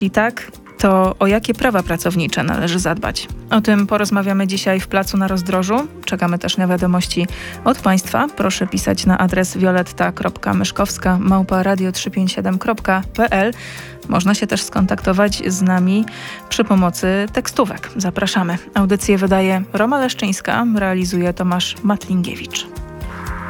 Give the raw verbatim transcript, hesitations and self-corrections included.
I tak, to o jakie prawa pracownicze należy zadbać? O tym porozmawiamy dzisiaj w Placu na Rozdrożu. Czekamy też na wiadomości od Państwa. Proszę pisać na adres violetta kropka myszkowska małpa radio trzysta pięćdziesiąt siedem kropka p l. Można się też skontaktować z nami przy pomocy tekstówek. Zapraszamy. Audycję wydaje Roma Leszczyńska, realizuje Tomasz Matlingiewicz.